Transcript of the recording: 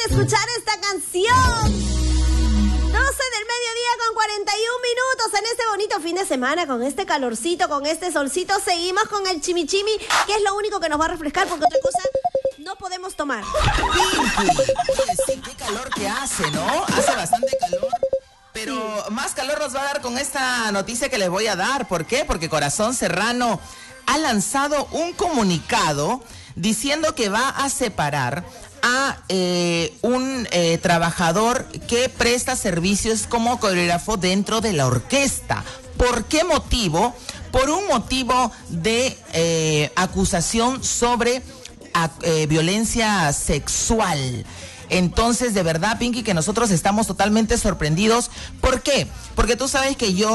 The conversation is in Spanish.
escuchar esta canción. 12 del mediodía con 41 minutos en este bonito fin de semana, con este calorcito, con este solcito. Seguimos con el chimichimi, que es lo único que nos va a refrescar, porque otra cosa no podemos tomar. Pinky, sí, qué calor que hace, ¿no? Hace bastante calor. Pero más calor nos va a dar con esta noticia que les voy a dar. ¿Por qué? Porque Corazón Serrano ha lanzado un comunicado diciendo que va a separar a un trabajador que presta servicios como coreógrafo dentro de la orquesta. ¿Por qué motivo? Por un motivo de acusación sobre violencia sexual. Entonces, de verdad, Pinky, que nosotros estamos totalmente sorprendidos. ¿Por qué? Porque tú sabes que yo